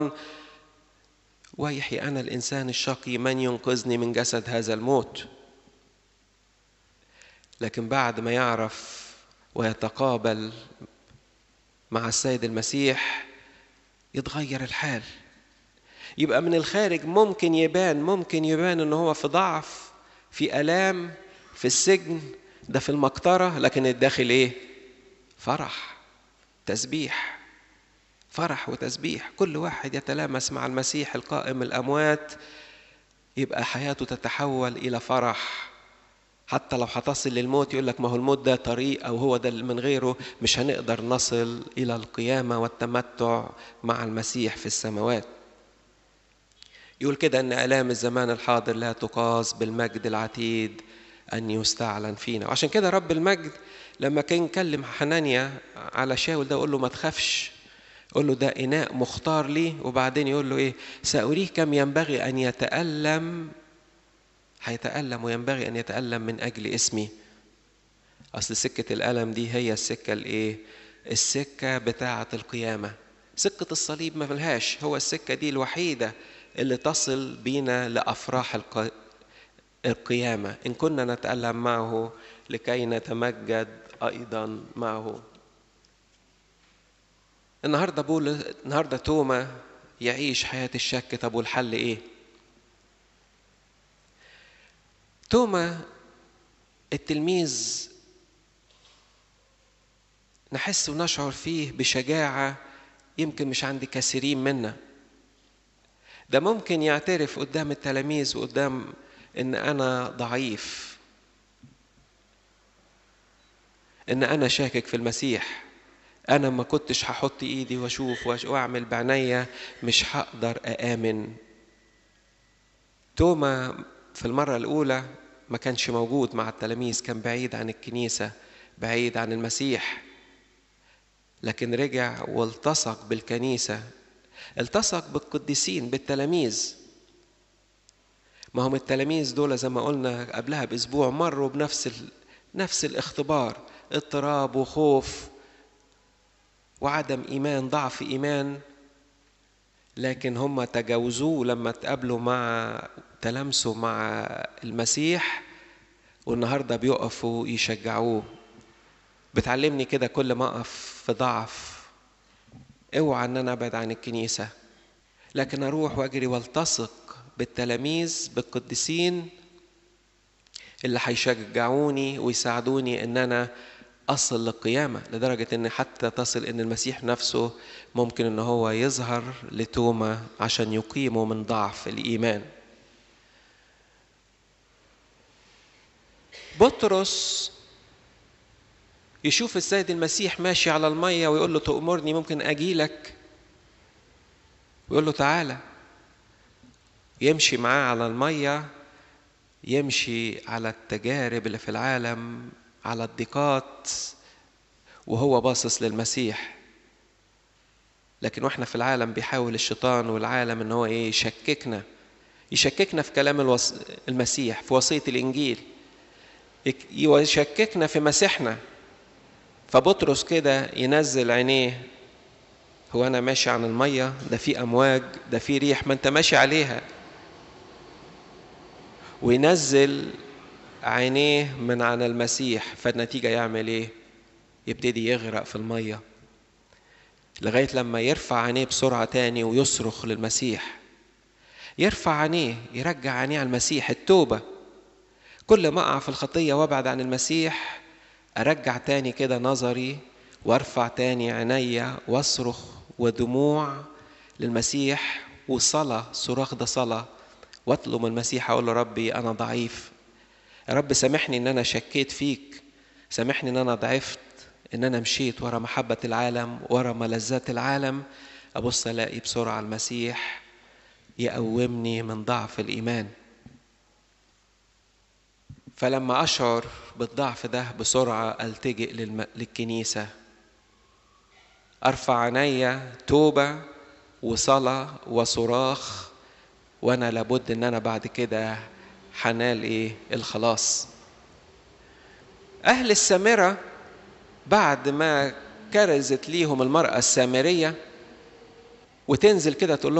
ويحي أنا الإنسان الشقي من ينقذني من جسد هذا الموت. لكن بعد ما يعرف ويتقابل مع السيد المسيح يتغير الحال. يبقى من الخارج ممكن يبان إنه هو في ضعف، في آلام، في السجن، ده في المقطرة، لكن الداخل إيه؟ فرح، تسبيح، فرح وتسبيح. كل واحد يتلامس مع المسيح القائم من الأموات يبقى حياته تتحول إلى فرح. حتى لو هتصل للموت يقول لك ما هو الموت ده طريق، أو هو ده من غيره مش هنقدر نصل إلى القيامة والتمتع مع المسيح في السماوات. يقول كده أن آلام الزمان الحاضر لا تقاس بالمجد العتيد أن يستعلن فينا. وعشان كده رب المجد لما كان يكلم حنانيا على شاول ده يقول له ما تخافش، يقول له ده إناء مختار لي، وبعدين يقول له إيه؟ سأريه كم ينبغي أن يتألم، هيتألم وينبغي أن يتألم من أجل اسمي. أصل سكة الألم دي هي السكة الإيه؟ السكة بتاعة القيامة. سكة الصليب ما ملهاش، هو السكة دي الوحيدة اللي تصل بينا لأفراح القيامة، إن كنا نتألم معه لكي نتمجد أيضا معه. النهاردة توما يعيش حياة الشك. طب والحل إيه؟ توما التلميذ نحس ونشعر فيه بشجاعة يمكن مش عند كثيرين منا. ده ممكن يعترف قدام التلاميذ وقدام إن أنا ضعيف، إن أنا شاكك في المسيح، أنا ما كنتش هحط إيدي وأشوف وأعمل بعناية، مش هقدر أآمن. توما في المرة الأولى ما كانش موجود مع التلاميذ، كان بعيد عن الكنيسة، بعيد عن المسيح، لكن رجع والتصق بالكنيسة، التصق بالقديسين، بالتلاميذ. ما هم التلاميذ دول زي ما قلنا قبلها بأسبوع مروا نفس الاختبار، اضطراب وخوف وعدم إيمان، ضعف إيمان، لكن هم تجاوزوه لما تلامسوا مع المسيح، والنهاردة بيقفوا يشجعوه. بتعلمني كده كل ما أقف في ضعف اوعى ان انا ابعد عن الكنيسة، لكن اروح واجري والتصق بالتلاميذ بالقديسين اللي هيشجعوني ويساعدوني ان انا اصل للقيامة، لدرجة ان حتى تصل ان المسيح نفسه ممكن ان هو يظهر لتوما عشان يقيمه من ضعف الايمان. بطرس يشوف السيد المسيح ماشي على المية ويقول له تأمرني ممكن أجيلك، ويقول له تعالى، يمشي معاه على المية، يمشي على التجارب اللي في العالم، على الضيقات، وهو باصص للمسيح. لكن واحنا في العالم بيحاول الشيطان والعالم ان هو يشككنا في كلام المسيح، في وصية الإنجيل، يشككنا في مسيحنا. فبطرس كده ينزل عينيه، هو أنا ماشي عن المية؟ ده في أمواج، ده في ريح، ما أنت ماشي عليها. وينزل عينيه من عن المسيح، فالنتيجة يعمل إيه؟ يبتدي يغرق في المية، لغاية لما يرفع عينيه بسرعة تاني ويصرخ للمسيح. يرفع عينيه، يرجع عينيه على المسيح، التوبة. كل ما أقع في الخطية وابعد عن المسيح أرجع تاني كده نظري وارفع تاني عينيا واصرخ ودموع للمسيح، وصلاة، صراخ ده صلاة، واطلب من المسيح، أقول له ربي أنا ضعيف، يا رب سامحني إن أنا شكيت فيك، سامحني إن أنا ضعفت، إن أنا مشيت ورا محبة العالم، ورا ملذات العالم. أبص ألاقي بسرعة المسيح يقومني من ضعف الإيمان. فلما أشعر بالضعف ده بسرعة ألتجئ للكنيسة، أرفع عينيا توبة وصلاة وصراخ، وأنا لابد إن أنا بعد كده حنال إيه؟ الخلاص. أهل السامرة بعد ما كرزت ليهم المرأة السامرية وتنزل كده تقول